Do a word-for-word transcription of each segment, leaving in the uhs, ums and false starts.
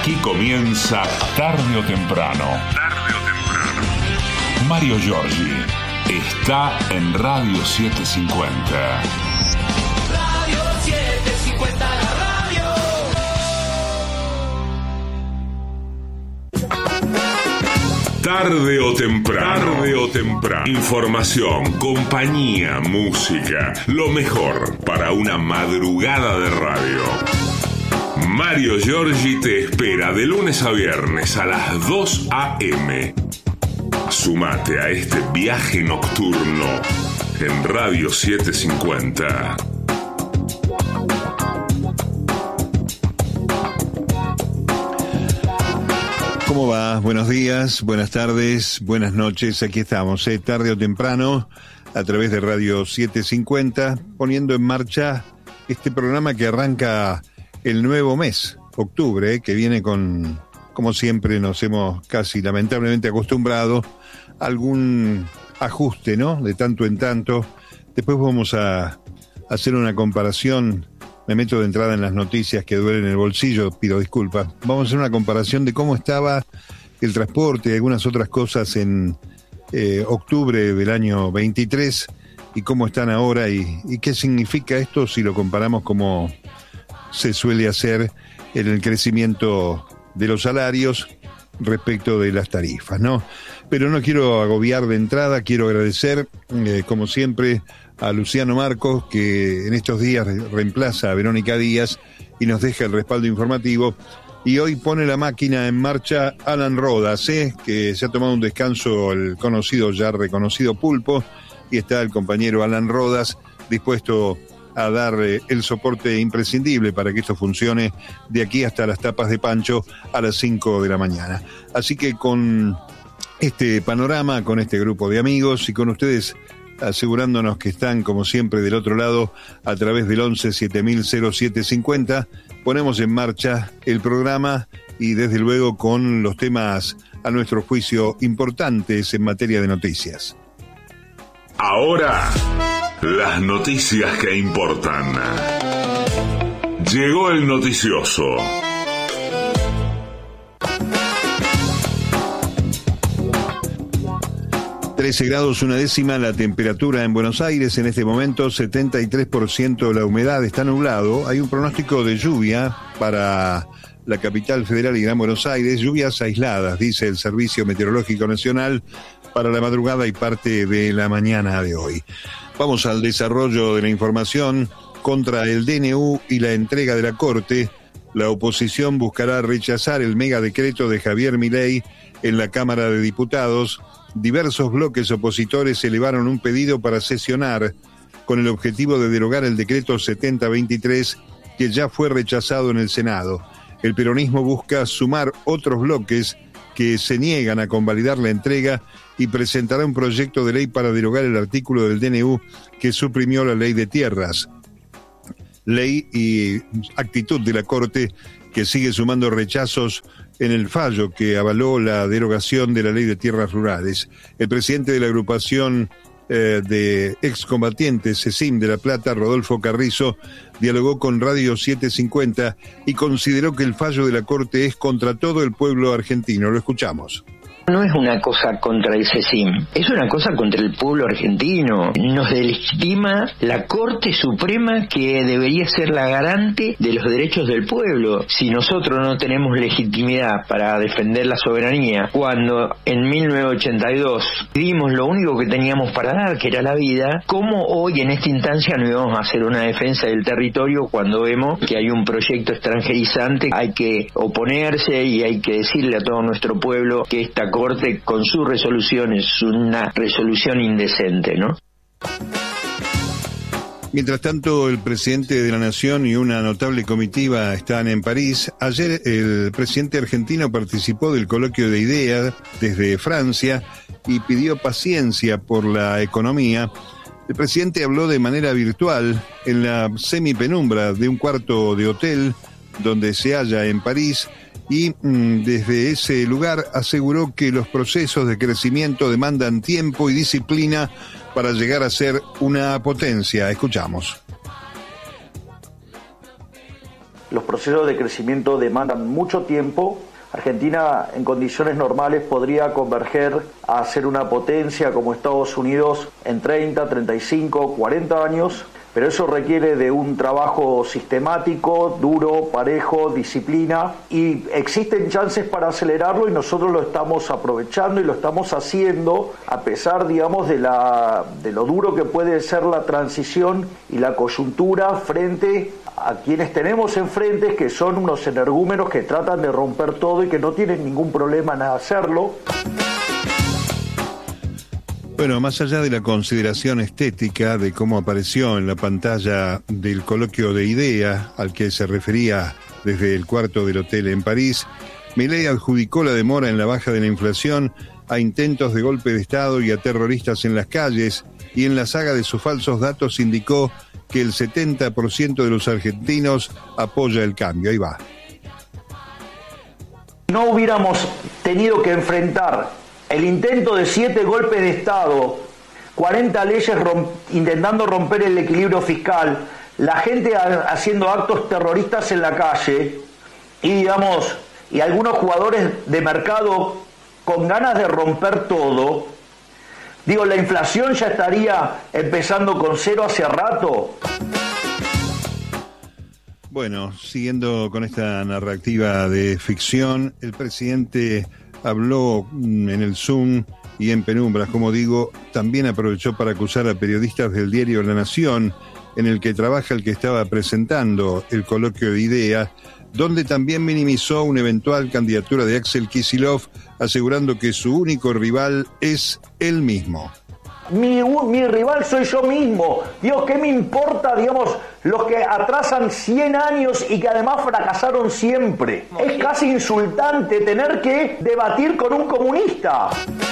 Aquí comienza Tarde o Temprano. Tarde o Temprano. Mario Giorgi está en Radio setecientos cincuenta. Radio setecientos cincuenta, la radio. Tarde o temprano. Tarde o temprano. Información, compañía, música. Lo mejor para una madrugada de radio. Mario Giorgi te espera de lunes a viernes a las dos a eme. Sumate a este viaje nocturno en Radio setecientos cincuenta. ¿Cómo va? Buenos días, buenas tardes, buenas noches. Aquí estamos, ¿eh? Tarde o temprano, a través de Radio setecientos cincuenta, poniendo en marcha este programa que arranca el nuevo mes, octubre, ¿eh? Que viene con, como siempre nos hemos casi lamentablemente acostumbrado, algún ajuste, ¿no? De tanto en tanto. Después vamos a hacer una comparación. Me meto de entrada en las noticias que duelen el bolsillo, pido disculpas. Vamos a hacer una comparación de cómo estaba el transporte y algunas otras cosas en eh, octubre del año veintitrés y cómo están ahora y, y qué significa esto si lo comparamos como se suele hacer en el crecimiento de los salarios respecto de las tarifas, ¿no? Pero no quiero agobiar de entrada, quiero agradecer, eh, como siempre, a Luciano Marcos, que en estos días reemplaza a Verónica Díaz y nos deja el respaldo informativo. Y hoy pone la máquina en marcha Alan Rodas, ¿eh? Que se ha tomado un descanso el conocido, ya reconocido Pulpo, y está el compañero Alan Rodas dispuesto a dar eh, el soporte imprescindible para que esto funcione de aquí hasta las tapas de Pancho a las cinco de la mañana. Así que con este panorama, con este grupo de amigos y con ustedes asegurándonos que están, como siempre, del otro lado, a través del once siete mil cero siete cincuenta, ponemos en marcha el programa y, desde luego, con los temas, a nuestro juicio, importantes en materia de noticias. Ahora, las noticias que importan. Llegó el noticioso. trece grados una décima la temperatura en Buenos Aires, en este momento setenta y tres por ciento la humedad, está nublado, hay un pronóstico de lluvia para la capital federal y Gran Buenos Aires, lluvias aisladas, dice el Servicio Meteorológico Nacional, para la madrugada y parte de la mañana de hoy. Vamos al desarrollo de la información. Contra el D N U y la entrega de la Corte, la oposición buscará rechazar el megadecreto de Javier Milei en la Cámara de Diputados. Diversos bloques opositores elevaron un pedido para sesionar con el objetivo de derogar el decreto setenta veintitrés que ya fue rechazado en el Senado. El peronismo busca sumar otros bloques que se niegan a convalidar la entrega y presentará un proyecto de ley para derogar el artículo del D N U que suprimió la ley de tierras. Ley y actitud de la Corte que sigue sumando rechazos en el fallo que avaló la derogación de la ley de tierras rurales. El presidente de la agrupación eh, de excombatientes CECIM de La Plata, Rodolfo Carrizo, dialogó con Radio setecientos cincuenta y consideró que el fallo de la Corte es contra todo el pueblo argentino. Lo escuchamos. No es una cosa contra el CECIM, es una cosa contra el pueblo argentino. Nos deslegitima la Corte Suprema, que debería ser la garante de los derechos del pueblo. Si nosotros no tenemos legitimidad para defender la soberanía, cuando en mil novecientos ochenta y dos dimos lo único que teníamos para dar, que era la vida, ¿cómo hoy en esta instancia no íbamos a hacer una defensa del territorio cuando vemos que hay un proyecto extranjerizante? Hay que oponerse y hay que decirle a todo nuestro pueblo que esta Corte con su resolución es una resolución indecente, ¿no? Mientras tanto, el presidente de la Nación y una notable comitiva están en París. Ayer el presidente argentino participó del coloquio de ideas desde Francia y pidió paciencia por la economía. El presidente habló de manera virtual en la semipenumbra de un cuarto de hotel donde se halla en París y mmm, desde ese lugar aseguró que los procesos de crecimiento demandan tiempo y disciplina para llegar a ser una potencia. Escuchamos. Los procesos de crecimiento demandan mucho tiempo. Argentina en condiciones normales podría converger a ser una potencia como Estados Unidos en treinta, treinta y cinco, cuarenta años, pero eso requiere de un trabajo sistemático, duro, parejo, disciplina, y existen chances para acelerarlo y nosotros lo estamos aprovechando y lo estamos haciendo a pesar, digamos, de la de lo duro que puede ser la transición y la coyuntura frente a quienes tenemos enfrente, que son unos energúmenos que tratan de romper todo y que no tienen ningún problema en hacerlo. Bueno, más allá de la consideración estética de cómo apareció en la pantalla del coloquio de IDEA al que se refería desde el cuarto del hotel en París, Milei adjudicó la demora en la baja de la inflación a intentos de golpe de Estado y a terroristas en las calles, y en la saga de sus falsos datos indicó que el setenta por ciento de los argentinos apoya el cambio. Ahí va. No hubiéramos tenido que enfrentar el intento de siete golpes de Estado, cuarenta leyes romp- intentando romper el equilibrio fiscal, la gente a- haciendo actos terroristas en la calle y, digamos, y algunos jugadores de mercado con ganas de romper todo. Digo, la inflación ya estaría empezando con cero hace rato. Bueno, siguiendo con esta narrativa de ficción, el presidente habló en el Zoom y en penumbras, como digo, también aprovechó para acusar a periodistas del diario La Nación, en el que trabaja el que estaba presentando el coloquio de IDEA, donde también minimizó una eventual candidatura de Axel Kicillof, asegurando que su único rival es él mismo. Mi, mi rival soy yo mismo. Dios, ¿qué me importa, digamos, los que atrasan cien años y que además fracasaron siempre? Es casi insultante tener que debatir con un comunista.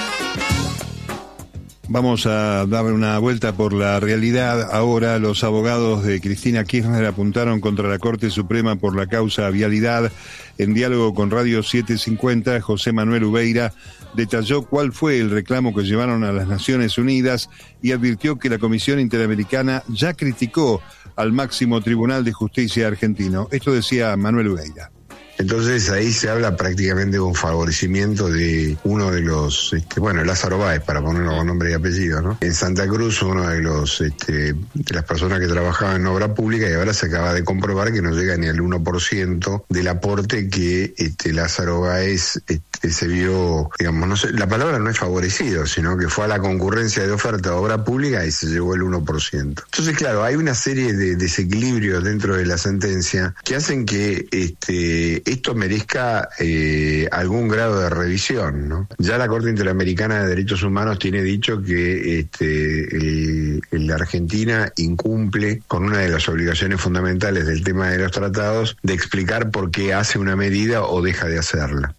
Vamos a dar una vuelta por la realidad. Ahora los abogados de Cristina Kirchner apuntaron contra la Corte Suprema por la causa vialidad. En diálogo con Radio setecientos cincuenta, José Manuel Ubeira detalló cuál fue el reclamo que llevaron a las Naciones Unidas y advirtió que la Comisión Interamericana ya criticó al máximo Tribunal de Justicia argentino. Esto decía Manuel Ubeira. Entonces ahí se habla prácticamente de un favorecimiento de uno de los, este, bueno, Lázaro Báez, para ponerlo con nombre y apellido, ¿no? En Santa Cruz, uno de los, este, de las personas que trabajaban en obra pública, y ahora se acaba de comprobar que no llega ni al uno por ciento del aporte que este, Lázaro Báez este, se vio, digamos, no sé, la palabra no es favorecido, sino que fue a la concurrencia de oferta de obra pública y se llevó el uno por ciento. Entonces, claro, hay una serie de desequilibrios dentro de la sentencia que hacen que este esto merezca eh, algún grado de revisión, ¿no? Ya la Corte Interamericana de Derechos Humanos tiene dicho que este, el, el Argentina incumple con una de las obligaciones fundamentales del tema de los tratados de explicar por qué hace una medida o deja de hacerla.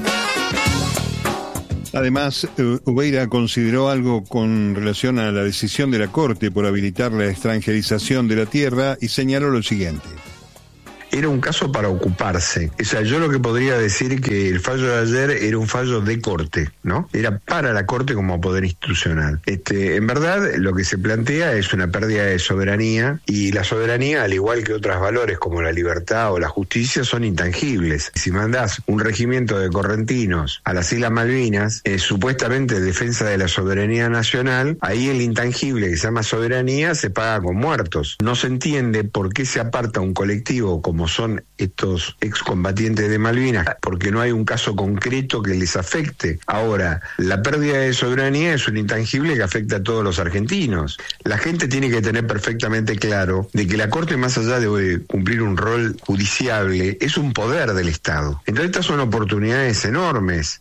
Además, Ubeira consideró algo con relación a la decisión de la Corte por habilitar la extranjerización de la tierra y señaló lo siguiente. Era un caso para ocuparse. O sea, yo lo que podría decir que el fallo de ayer era un fallo de corte, ¿no? Era para la corte como poder institucional. Este, en verdad, lo que se plantea es una pérdida de soberanía, y la soberanía, al igual que otros valores como la libertad o la justicia, son intangibles. Si mandás un regimiento de correntinos a las Islas Malvinas, eh, supuestamente defensa de la soberanía nacional, ahí el intangible que se llama soberanía se paga con muertos. No se entiende por qué se aparta un colectivo como como son estos excombatientes de Malvinas, porque no hay un caso concreto que les afecte. Ahora, la pérdida de soberanía es un intangible que afecta a todos los argentinos. La gente tiene que tener perfectamente claro de que la Corte, más allá de cumplir un rol judiciable, es un poder del Estado. Entonces estas son oportunidades enormes.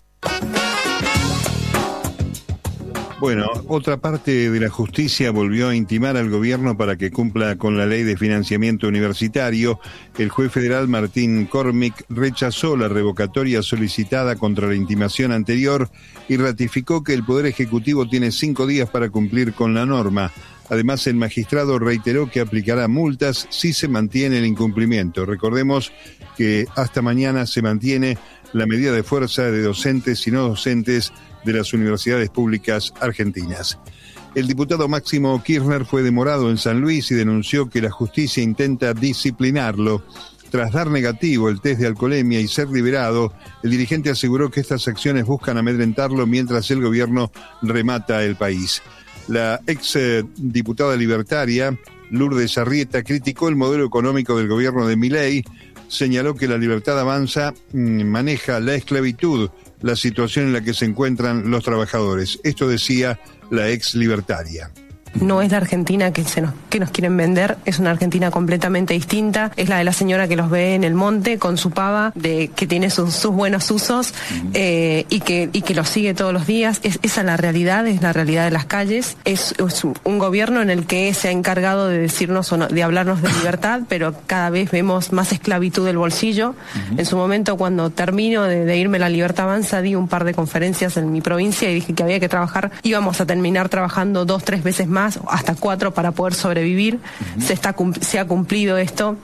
Bueno, otra parte de la justicia volvió a intimar al gobierno para que cumpla con la ley de financiamiento universitario. El juez federal Martín Cormick rechazó la revocatoria solicitada contra la intimación anterior y ratificó que el Poder Ejecutivo tiene cinco días para cumplir con la norma. Además, el magistrado reiteró que aplicará multas si se mantiene el incumplimiento. Recordemos que hasta mañana se mantiene la medida de fuerza de docentes y no docentes de las universidades públicas argentinas. El diputado Máximo Kirchner fue demorado en San Luis y denunció que la justicia intenta disciplinarlo. Tras dar negativo el test de alcoholemia y ser liberado, el dirigente aseguró que estas acciones buscan amedrentarlo mientras el gobierno remata el país. La ex eh, diputada libertaria, Lourdes Arrieta, criticó el modelo económico del gobierno de Milei, señaló que la Libertad Avanza mmm, maneja la esclavitud, la situación en la que se encuentran los trabajadores. Esto decía la ex libertaria. No es la Argentina que, se nos, que nos quieren vender, es una Argentina completamente distinta, es la de la señora que los ve en el monte con su pava, de que tiene sus, sus buenos usos eh, y, que, y que los sigue todos los días. Es, esa es la realidad, es la realidad de las calles. Es, es un gobierno en el que se ha encargado de decirnos, o no, de hablarnos de libertad, pero cada vez vemos más esclavitud del bolsillo. Uh-huh. En su momento, cuando termino de, de irme a la Libertad Avanza, di un par de conferencias en mi provincia y dije que había que trabajar, íbamos a terminar trabajando dos, tres veces más, hasta cuatro para poder sobrevivir. Uh-huh. Se está se ha cumplido esto.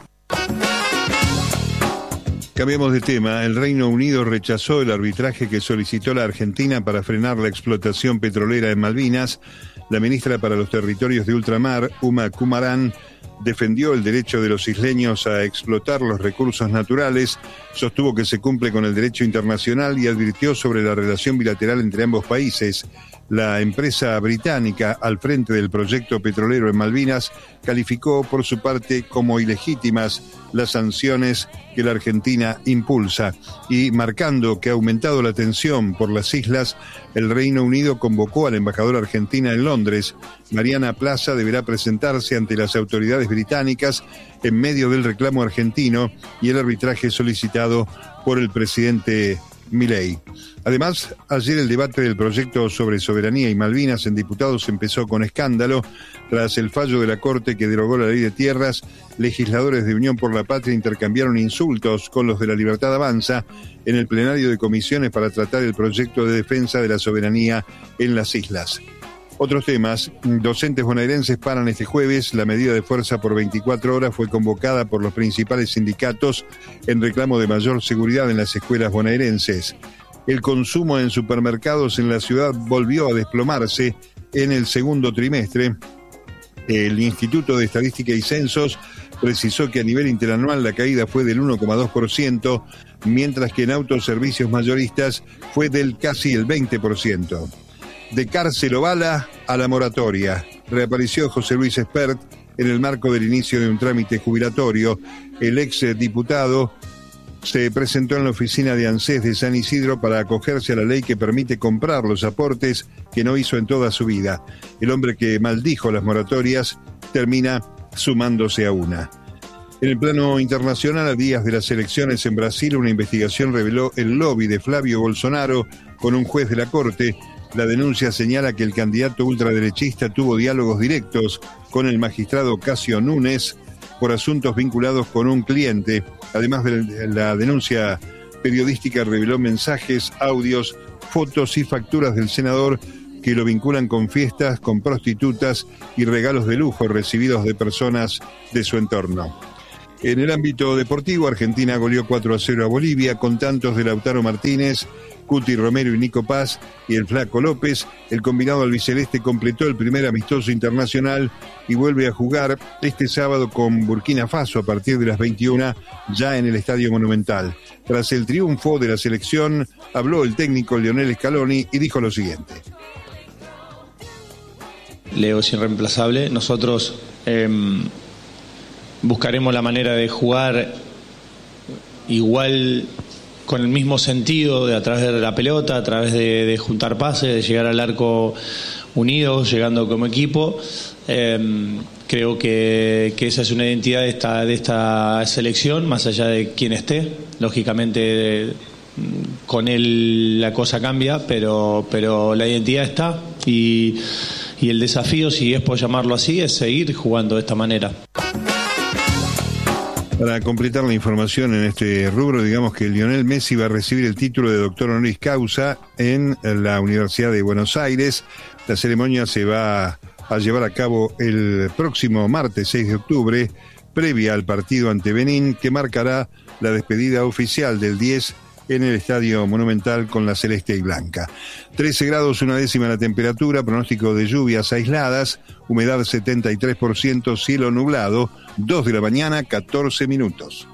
Cambiamos de tema. El Reino Unido rechazó el arbitraje que solicitó la Argentina para frenar la explotación petrolera en Malvinas. La ministra para los Territorios de Ultramar, Uma Kumaran, defendió el derecho de los isleños a explotar los recursos naturales, sostuvo que se cumple con el derecho internacional y advirtió sobre la relación bilateral entre ambos países. La empresa británica al frente del proyecto petrolero en Malvinas calificó por su parte como ilegítimas las sanciones que la Argentina impulsa y, marcando que ha aumentado la tensión por las islas, el Reino Unido convocó a la embajadora argentina en Londres. Mariana Plaza deberá presentarse ante las autoridades británicas en medio del reclamo argentino y el arbitraje solicitado por el presidente Milei. Además, ayer el debate del proyecto sobre soberanía y Malvinas en diputados empezó con escándalo. Tras el fallo de la Corte que derogó la ley de tierras, legisladores de Unión por la Patria intercambiaron insultos con los de la Libertad Avanza en el plenario de comisiones para tratar el proyecto de defensa de la soberanía en las islas. Otros temas. Docentes bonaerenses paran este jueves. La medida de fuerza por veinticuatro horas fue convocada por los principales sindicatos en reclamo de mayor seguridad en las escuelas bonaerenses. El consumo en supermercados en la ciudad volvió a desplomarse en el segundo trimestre. El Instituto de Estadística y Censos precisó que a nivel interanual la caída fue del uno coma dos por ciento, mientras que en autoservicios mayoristas fue del casi el veinte por ciento. De cárcel o bala a la moratoria. Reapareció José Luis Espert en el marco del inicio de un trámite jubilatorio. El ex diputado se presentó en la oficina de ANSES de San Isidro para acogerse a la ley que permite comprar los aportes que no hizo en toda su vida. El hombre que maldijo las moratorias termina sumándose a una. En el plano internacional, a días de las elecciones en Brasil, una investigación reveló el lobby de Flavio Bolsonaro con un juez de la Corte. La denuncia señala que el candidato ultraderechista tuvo diálogos directos con el magistrado Cássio Nunes por asuntos vinculados con un cliente. Además de la denuncia periodística, reveló mensajes, audios, fotos y facturas del senador que lo vinculan con fiestas, con prostitutas y regalos de lujo recibidos de personas de su entorno. En el ámbito deportivo, Argentina goleó cuatro a cero a Bolivia con tantos de Lautaro Martínez, Cuti Romero y Nico Paz y el Flaco López. El combinado albiceleste completó el primer amistoso internacional y vuelve a jugar este sábado con Burkina Faso a partir de las veintiuna, ya en el Estadio Monumental. Tras el triunfo de la selección, habló el técnico Lionel Scaloni y dijo lo siguiente. Leo es irreemplazable. Nosotros eh, buscaremos la manera de jugar igual, con el mismo sentido, de a través de la pelota, a través de, de juntar pases, de llegar al arco unidos, llegando como equipo. Eh, creo que, que esa es una identidad de esta, de esta selección, más allá de quién esté. Lógicamente con él la cosa cambia, pero, pero la identidad está y, y el desafío, si es por llamarlo así, es seguir jugando de esta manera. Para completar la información en este rubro, digamos que Lionel Messi va a recibir el título de doctor honoris causa en la Universidad de Buenos Aires. La ceremonia se va a llevar a cabo el próximo martes seis de octubre, previa al partido ante Benín, que marcará la despedida oficial del diez en el Estadio Monumental con la celeste y blanca. trece grados, una décima la temperatura, pronóstico de lluvias aisladas, humedad setenta y tres por ciento, cielo nublado, dos de la mañana, catorce minutos.